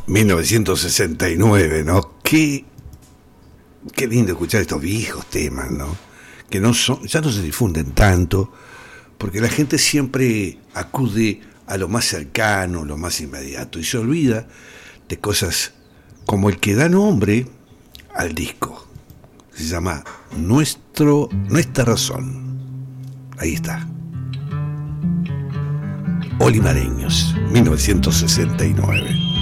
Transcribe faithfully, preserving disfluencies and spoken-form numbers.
mil novecientos sesenta y nueve, ¿no? Qué, qué lindo escuchar estos viejos temas, ¿no? Que no son, ya no se difunden tanto, porque la gente siempre acude a lo más cercano, lo más inmediato, y se olvida de cosas como el que da nombre al disco. Se llama Nuestro, Nuestra Razón. Ahí está. Olimareños, mil novecientos sesenta y nueve.